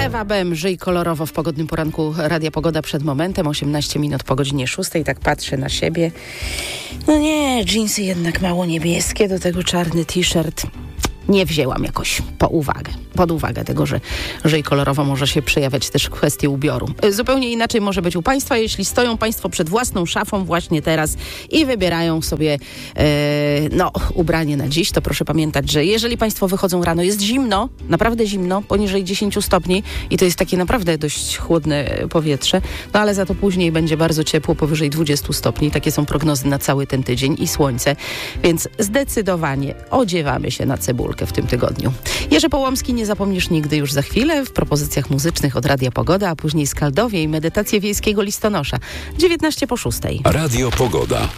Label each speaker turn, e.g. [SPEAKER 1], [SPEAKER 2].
[SPEAKER 1] Ewa Bem, żyj kolorowo w pogodnym poranku Radia Pogoda przed momentem, 18 minut po godzinie 6. Tak patrzę na siebie. No nie, dżinsy jednak mało niebieskie, do tego czarny t-shirt. Nie wzięłam jakoś pod uwagę tego, że żyj kolorowo może się przejawiać też w kwestii ubioru. Zupełnie inaczej może być u Państwa, jeśli stoją Państwo przed własną szafą właśnie teraz i wybierają sobie ubranie na dziś, to proszę pamiętać, że jeżeli Państwo wychodzą rano, jest zimno, naprawdę zimno, poniżej 10 stopni i to jest takie naprawdę dość chłodne powietrze, no ale za to później będzie bardzo ciepło, powyżej 20 stopni. Takie są prognozy na cały ten tydzień i słońce, więc zdecydowanie odziewamy się na cebulkę w tym tygodniu. Jerzy Połomski, nie zapomnisz nigdy, już za chwilę w propozycjach muzycznych od Radia Pogoda, a później Skaldowie i medytacje wiejskiego listonosza. 19 po 6.
[SPEAKER 2] Radio Pogoda.